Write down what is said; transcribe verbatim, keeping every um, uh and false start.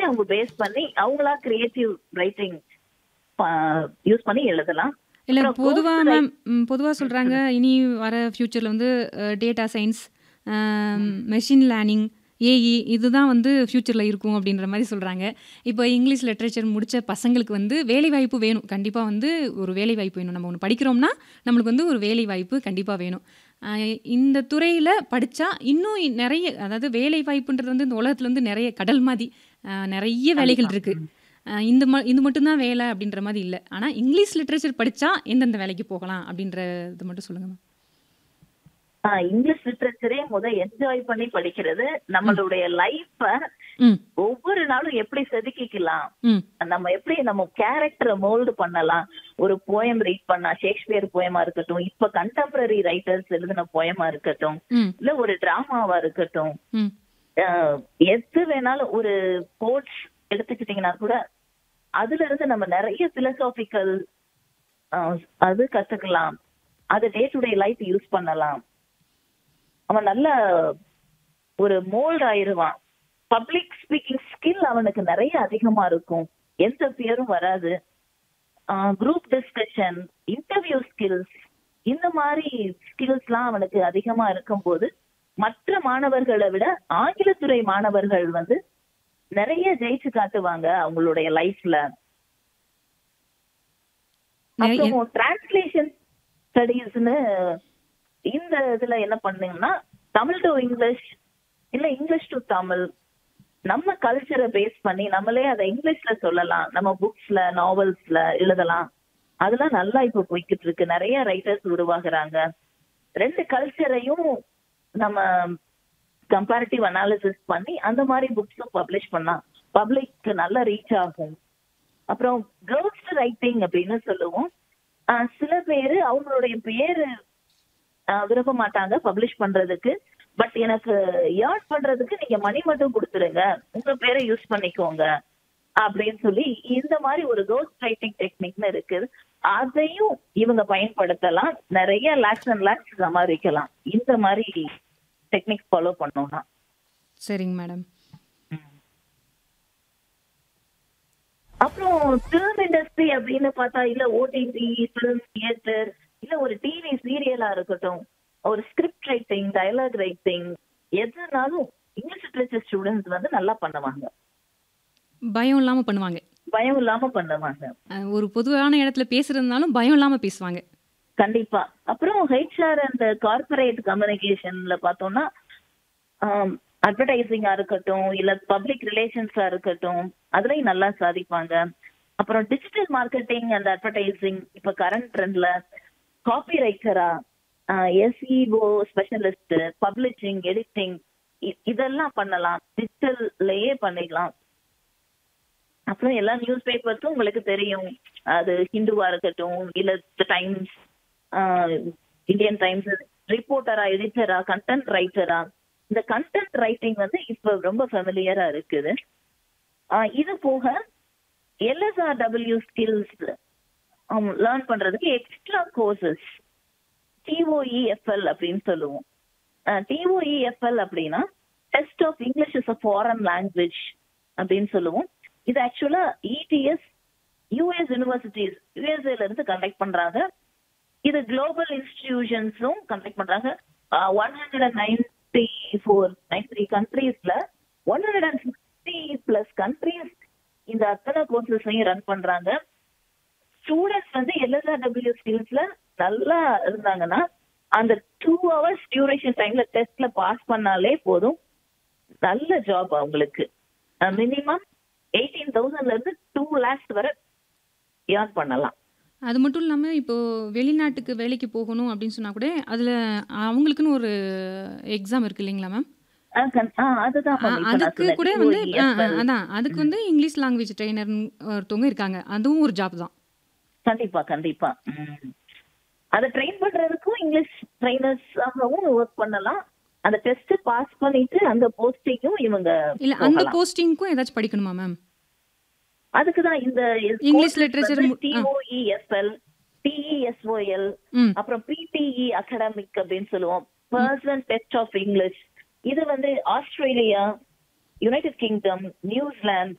லிட்ரேச்சரே அவங்க பேஸ் பண்ணி அவங்களா கிரியேட்டிவ் ரைட்டிங் யூஸ் பண்ணி எழுதலாம். இல்ல அப்புறம் பொதுவா கோர்ஸ் மேம் ம், பொதுவா சொல்றாங்க இனி வர ஃபியூச்சர்ல வந்து data science, machine learning, AE இதுதான் வந்து ஃபியூச்சர்ல இருக்கும் அப்படின்ற மாதிரி சொல்றாங்க. இப்போ இங்கிலீஷ் லிட்ரேச்சர் முடிச்ச பசங்களுக்கு வந்து வேலை வாய்ப்பு வேணும். கண்டிப்பா வந்து ஒரு வேலை வாய்ப்பு வேணும். நம்ம ஒன்று படிக்கிறோம்னா நம்மளுக்கு வந்து ஒரு வேலை வாய்ப்பு கண்டிப்பா வேணும். அஹ் இந்த துறையில படிச்சா இன்னும் இ- நிறைய அதாவது வேலை வாய்ப்புன்றது வந்து இந்த உலகத்துல வந்து நிறைய கடல் மாதிரி அஹ் நிறைய வேலைகள் கண்டிப்பா. இருக்கு. ம். அஹ் இந்த ம இது மட்டும்தான் வேலை அப்படின்ற மாதிரி இல்லை. ஆனால் இங்கிலீஷ் லிட்ரேச்சர் படித்தா எந்தெந்த வேலைக்கு போகலாம் அப்படின்ற இது மட்டும் சொல்லுங்கம்மா. ஆஹ் இங்கிலீஷ் லிட்ரேச்சரே முத என்ஜாய் பண்ணி படிக்கிறது, ம் நம்மளுடைய லைஃப ம் ஒவ்வொரு நாளும் எப்படி செதுக்கிக்கலாம், ம் நம்ம எப்படி நம்ம கேரக்டரை மோல்டு பண்ணலாம். ஒரு போயம் ரீட் பண்ணா ஷேக்ஸ்பியர் போயமா இருக்கட்டும், இப்ப கண்டெம்பரரி ரைட்டர்ஸ் எழுதின போயமா இருக்கட்டும், ம் இல்ல ஒரு டிராமாவா இருக்கட்டும், ம் ஆஹ் எது வேணாலும் ஒரு கோட்ஸ் எடுத்துக்கிட்டீங்கன்னா கூட அதுல இருந்து நம்ம நிறைய பிலசாபிக்கல் அது கத்துக்கலாம். அது day to day life use பண்ணலாம். அவன் நல்ல ஒரு மோல்ட் ஆயிருவான். பப்ளிக் ஸ்பீக்கிங் ஸ்கில் அவனுக்கு நிறைய அதிகமா இருக்கும். எந்த பியரும் வராது. குரூப் டிஸ்கஷன், இன்டர்வியூ ஸ்கில்ஸ், இந்த மாதிரி ஸ்கில்ஸ்லாம் அவனுக்கு அதிகமா இருக்கும்போது மற்ற மாணவர்களை விட ஆங்கிலத்துறை மாணவர்கள் வந்து நிறைய ஜெயிச்சு காட்டுவாங்க அவங்களுடைய லைஃப்ல. நிறைய அப்புறம் டிரான்ஸ்லேஷன் ஸ்டடீஸ்னு இந்த இதுல என்ன பண்ணீங்கன்னா தமிழ் டு இங்கிலீஷ் இல்ல இங்கிலீஷ் டு தமிழ், நம்ம கல்ச்சரை பேஸ் பண்ணி நம்மளே அதை இங்கிலீஷ்ல சொல்லலாம். நம்ம புக்ஸ்ல நாவல்ஸ்ல எழுதலாம். அதெல்லாம் நல்லா இப்ப போய்கிட்டு இருக்கு. நிறைய ரைட்டர்ஸ் உருவாகுறாங்க. ரெண்டு கல்ச்சரையும் நம்ம கம்பேரிட்டிவ் அனாலிசிஸ் பண்ணி அந்த மாதிரி புக்ஸும் பப்ளிஷ் பண்ணா பப்ளிக் நல்லா ரீச் ஆகும். அப்புறம் கேர்ள்ஸ் ரைட்டிங் அப்படின்னு சொல்லுவோம். ஆஹ் சில பேரு அவங்களுடைய பேரு ஆஹ் விரும்ப மாட்டாங்க பப்ளிஷ் பண்றதுக்கு. பட் எனக்கு ஏர்ன் பண்றதுக்கு நீங்க மணி மட்டும் கொடுத்துருங்க, உங்க பேரை யூஸ் பண்ணிக்கோங்க அப்படின்னு சொல்லி இந்த மாதிரி ஒரு கோஸ்ட் ரைட்டிங் டெக்னிக்னு இருக்கு. அதையும் இவங்க பயன்படுத்தலாம். நிறைய லேக்ஸ் அண்ட் லேக்ஸ் சம்பாதிக்கலாம் இந்த மாதிரி டெக்னிக் ஃபாலோ பண்ணோம்னா. சரிங்க மேடம். அப்புறம் ஃபிலிம் இண்டஸ்ட்ரி அப்படின்னு பார்த்தா இல்ல ஓடிடி ஃபிலிம் தியேட்டர் இல்ல ஒரு டிவி சீரியலா இருக்கட்டும், ஒரு ஸ்கிரிப்ட் ரைட்டிங், டயலாக் ரைட்டிங், எதுனாலும் இங்கிலீஷ் லிட்ரேச்சர் ஸ்டூடெண்ட்ஸ் வந்து நல்லா பண்ணுவாங்க. பயம் இல்லாம பண்ணுவாங்க. பயம் இல்லாம பண்ணுவாங்க. அஹ் ஒரு பொதுவான இடத்துல பேசுறதுனாலும் பயம் இல்லாம பேசுவாங்க. கண்டிப்பா. அப்புறம் ஹெச்ஆர் அந்த கார்பரேட் கம்யூனிகேஷன்ல பார்த்தோம்னா அட்வர்டைசிங்கா இருக்கட்டும் இல்ல பப்ளிக் ரிலேஷன்ஸா இருக்கட்டும், அதுலயும் நல்லா சாதிப்பாங்க. அப்புறம் டிஜிட்டல் மார்க்கெட்டிங் அண்ட் அட்வர்டைசிங் இப்ப current ட்ரெண்ட்ல copy ரைட்டரா, SEO specialist, publishing, editing இதெல்லாம் பண்ணலாம். டிஜிட்டல்லையே பண்ணிக்கலாம். அப்புறம் எல்லா நியூஸ் பேப்பர்ஸும் உங்களுக்கு தெரியும். அது ஹிந்துவா இருக்கட்டும் இல்ல டைம்ஸ், இந்தியன் டைம்ஸ், ரிப்போர்ட்டரா, எடிட்டரா, கண்டென்ட் ரைட்டரா, இந்த கண்டென்ட் ரைட்டிங் வந்து இப்ப ரொம்ப ஃபெமிலியரா இருக்குது. ஆஹ் இது போக எல்எஸ்ஆர்டபிள்யூ ஸ்கில்ஸ் லேர்ன் பண்றதுக்கு எக்ஸ்ட்ரா கோர்சஸ் டிஓஇஎஃப்எல் அப்படின்னு சொல்லுவோம். டிஓஇஎஃப்எல் அப்படின்னா test of English is a foreign language அப்படின்னு சொல்லுவோம். இது ஆக்சுவலா இடிஎஸ் யூஎஸ் யூனிவர்சிட்டிஸ் யூஎஸ்ஏல இருந்து கண்டக்ட் பண்றாங்க. இது குளோபல் இன்ஸ்டிடியூஷன்ஸும் கண்டக்ட் பண்றாங்க. One hundred and ninety four ninety three கண்ட்ரீஸ்ல one hundred and sixty plus countries இந்த அத்தனை கோர்சஸையும் ரன் பண்றாங்க. ஸ்டூடெண்ட்ஸ் வந்து எல்எஸ்ஆர்டபிள்யூ ஸ்கில்ஸ்ல நல்லா இருந்தாங்கன்னா அந்த டூ ஹவர்ஸ் டியூரேஷன் டைம்ல டெஸ்ட்ல பாஸ் பண்ணாலே போதும், நல்ல ஜாப் அவங்களுக்கு. மினிமம் எயிட்டீன் தௌசண்ட்ல இருந்து டூ லேக்ஸ் வரை ஏர்ன் பண்ணலாம். அது மட்டும் இல்லாமல் இப்போ வெளிநாட்டுக்கு வேலைக்கு போகணும் அப்படின்னு சொன்னா கூட அதில் அவங்களுக்குன்னு ஒரு எக்ஸாம் இருக்கு இல்லைங்களா மேம்? ஆஹ் கண்- ஆஹ் அதுதான் ஆ, ma'am இப்ப நான் அதுக்கு சொன்னேன். கூட வந்து ஆ, ஆ, டிஓஇஎஃப்எல். அதான் அதுக்கு வந்து இங்கிலீஷ் லாங்குவேஜ் ட்ரெயினர் ஒருத்தவங்க இருக்காங்க. அதுவும் ஒரு ஜாப் தான். கண்டிப்பா கண்டிப்பா. ம். அதை ட்ரெயின் பண்றதுக்கும் இங்கிலீஷ் ட்ரைனர்ஸாகவும் ஒர்க் பண்ணலாம். அந்த டெஸ்ட் பாஸ் பண்ணிட்டு அந்த போஸ்டிங்கும் இவங்க இல்லை அந்த போகலாம். போஸ்டிங்க்கும் ஏதாச்சும் படிக்கணுமா மேம்? அதுக்குதான் இந்த இங்கிலீஷ் லிட்ரேச்சர் மு- ஆ டிஓஇஎஃப்எல், டிஇஎஸ்ஓஎல், ம் அப்புறம் பிடிஇ அகாடமிக் அப்படின்னு சொல்லுவோம். Person test of English. இது வந்து ஆஸ்திரேலியா, யுனைடெட் கிங்டம், நியூசிலாந்து,